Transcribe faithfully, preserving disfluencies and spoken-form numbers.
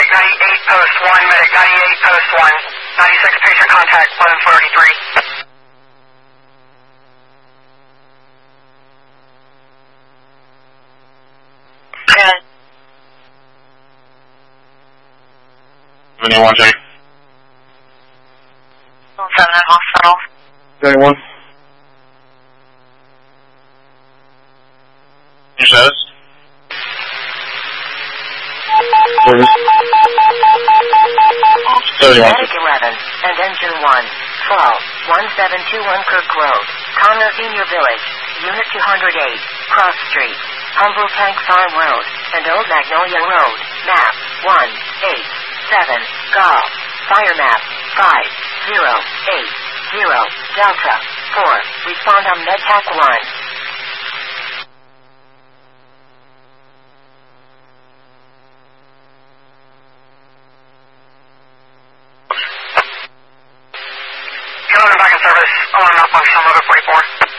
Medic ninety-eight, post one, Medic ninety-eight, post one, ninety-six, patient contact, eleven thirty-three. ten. Anyone, Jake? seven at hospital. Anyone? You said it? Medic eleven and engine one, twelve, one seven two one Kirk Road, Conner Senior Village, Unit two hundred eight, Cross Street, Humble Tank Farm Road, and Old Magnolia Road, map one eight seven, Golf, fire map five zero eight zero, Delta four, respond on MedTac one. Back in service, alarm malfunction, eleven forty-four.